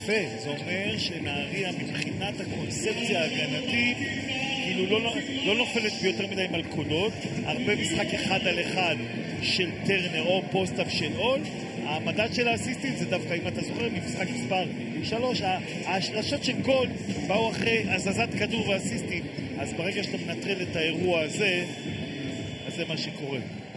זה אומר שנהריה מבחינת הקונספציה ההגנתית כאילו לא נופלת ביותר מדי מלכודות, הרבה משחק אחד על אחד של טרנר או פוסט-אפ של אול. המדד של האסיסטים זה דווקא, אם אתה זוכר, ממשחק מספר 3, ההשלשות של גול באו אחרי הזזת כדור ואסיסטים, אז ברגע שאתה מנטרל את האירוע הזה, אז זה מה שקורה.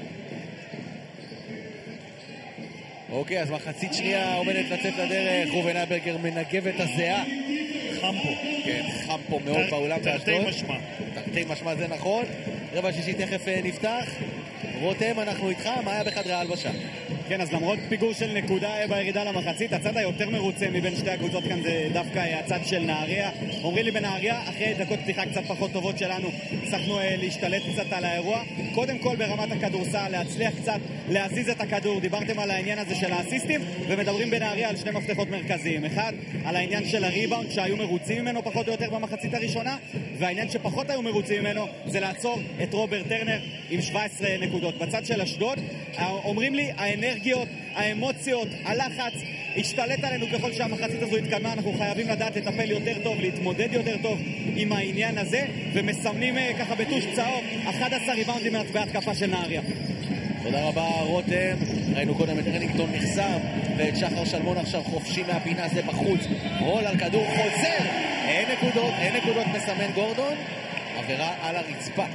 אוקיי, אז מחצית שנייה עומדת לצאת לדרך, ראובן אייברגר מנגב את הזיעה. חם פה. כן, חם פה מאוד באולם באשדוד. תרתי משמע. תרתי משמע, זה נכון. רבע שישי תכף נפתח. רותם, אנחנו איתך, מה היה בחדרי ההלבשה? כן, אז למרות פיגור של נקודה בירידה למחצית, הצד היותר מרוצה מבין שתי הקבוצות כאן זה דווקא הצד של נהריה. אומרים לי בנהריה, אחרי דקות פתיחה קצת פחות טובות שלנו, הצלחנו להשתלט קצת על האירוע. קודם כל ברמת הכדורסל, להצליח קצת להזיז את הכדור. דיברתם על העניין הזה של האסיסטים, ומדברים בנהריה על שני מפתחות מרכזיים. אחד, על העניין של הריבאונד, שהיו מרוצים ממנו פחות או יותר במחצית הראשונה, והעניין שפחות היו מרוצים ממנו זה לעצור את רוברט טרנר עם 17 נקודות. בצד של אשדוד, אומרים לי, האנרגיות, האמוציות, הלחץ השתלט עלינו ככל שהמחצית הזו התקדמה. אנחנו חייבים לדעת לטפל יותר טוב, להתמודד יותר טוב עם העניין הזה, ומסמנים ככה בטוש צהוב 11 ריבאונדים מעצבי התקפה של נהריה. תודה רבה רותם. ראינו קודם את ארלינגטון נחסם ואת שחר שלמון עכשיו חופשי מהפינה, זה בחוץ, רול על כדור, חוזר, אין נקודות, מסמן גורדון, עבירה על הרצפה.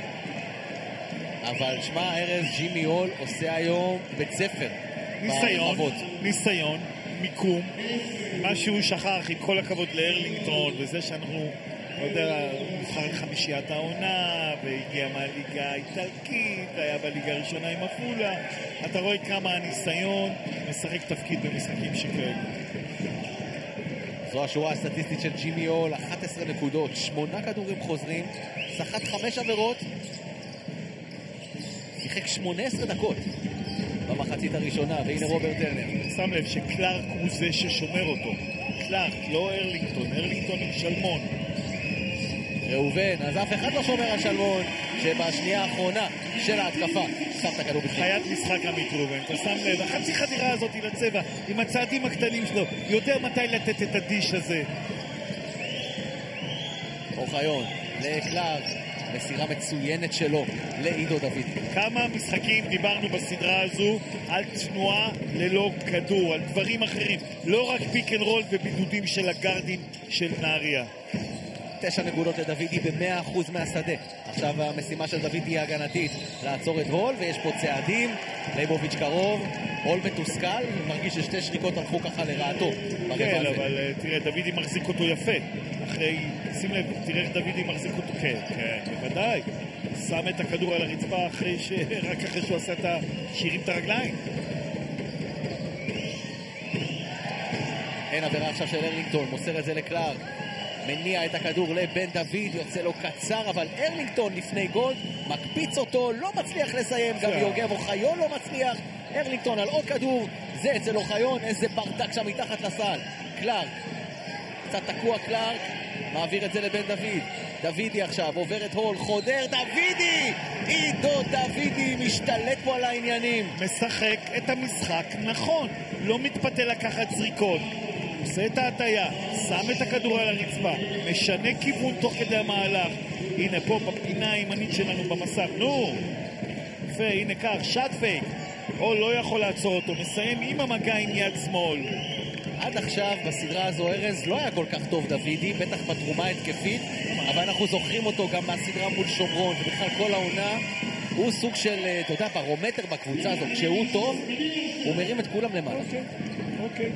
אבל שמה ארז, ג'ימי הול עושה היום בית ספר. ניסיון, מיקום, מה שהוא שכח, עם כל הכבוד לארלינגטון, וזה שאנחנו, לא יודע, נבחר חמישיית העונה, והגיע מהליגה האיטלקית, היה בליגה הראשונה עם עפולה. אתה רואה כמה הניסיון משחק תפקיד במשחקים שכאלה. זו השורה הסטטיסטית של ג'ימי הול, 11 נקודות, 8 כדורים חוזרים, שחק 5 עבירות, שיחק 18 דקות במחצית הראשונה, והנה רוברט טרנר. שם לב שקלארק הוא זה ששומר אותו. קלארק, לא ארלינגטון עם שלמון. ראובן, אז אף אחד לא שומר על שלמון, שבשנייה האחרונה של ההתקפה שם את הכדור בפנים. חיית משחק עמית ראובן, אתה שם לב, החצי חדירה הזאת לצבע, עם הצעדים הקטנים שלו, יותר מתי לתת את הדיש הזה. אוחיון, לקלארק, מסירה מצוינת שלו לעידו דוד. כמה משחקים דיברנו בסדרה הזו על תנועה ללא כדור, על דברים אחרים, לא רק פיק אנד רול ובידודים של הגארדים של נהריה. 9 נקודות לדוידי ב-100% מהשדה. עכשיו המשימה של דוידי היא הגנתית, לעצור את הול, ויש פה צעדים, ליבוביץ' קרוב, הול מתוסכל, מרגיש ששתי שריקות הלכו ככה לרעתו. כן, אבל תראה, דוידי מחזיק אותו יפה. אחרי, שים לב, תראה איך דוידי מחזיק אותו, כן, בוודאי. שם את הכדור על הרצפה רק אחרי שהוא עשה את שירים את הרגליים. אין עבירה עכשיו של ארלינגטון, מוסר את זה לקלארק. מניע את הכדור לבן דוד, יוצא לו קצר, אבל ארלינגטון לפני גול, מקפיץ אותו, לא מצליח לסיים, גם יוגב אוחיון לא מצליח. ארלינגטון על עוד כדור, זה אצל אוחיון, איזה ברדק שם מתחת לסל. קלארק, קצת תקוע קלארק, מעביר את זה לבן דוד. דוידי עכשיו, עובר את הול, חודר, דוידי! עידו דוידי משתלט פה על העניינים. משחק את המשחק נכון, לא מתפתה לקחת זריקות. עושה את ההטיה, שם את הכדור על הרצפה, משנה כיוון תוך כדי המהלך. הנה פה בפינה הימנית שלנו במסך, נו! והנה כך, שט פייק. או לא יכול לעצור אותו, מסיים עם המגע עם יד שמאל. עד עכשיו בסדרה הזו ארז לא היה כל כך טוב דוידי, בטח בתרומה התקפית, אבל אנחנו זוכרים אותו גם מהסדרה מול שומרון, ובכלל כל העונה הוא סוג של, אתה יודע, ברומטר בקבוצה הזו. כשהוא טוב, הוא מרים את כולם למעלה. אוקיי.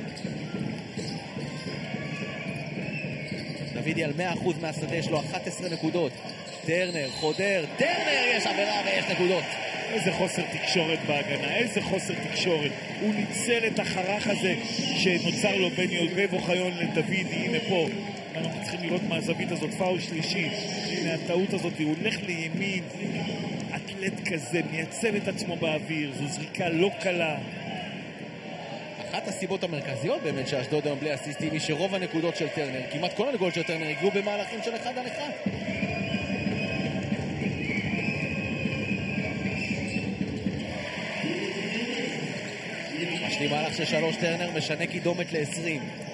דוידי על 100% מהשדה, יש לו 11 נקודות. טרנר, חודר, טרנר, יש עבירה ויש נקודות. איזה חוסר תקשורת בהגנה, איזה חוסר תקשורת. הוא ניצל את החרך הזה שנוצר לו בין יוגב אוחיון לדוידי. הנה פה, אנחנו צריכים לראות מהזווית הזאת, פאול שלישי. הנה הטעות הזאת, הוא הולך לימין, אתלט כזה, מייצב את עצמו באוויר, זו זריקה לא קלה. אחת הסיבות המרכזיות באמת שאשדוד היום בלי אסיסטים היא שרוב הנקודות של טרנר, כמעט כל הנקודות של טרנר הגיעו במהלכים של אחד על אחד. משלים מהלך של 3, טרנר משנה קידומת ל-20.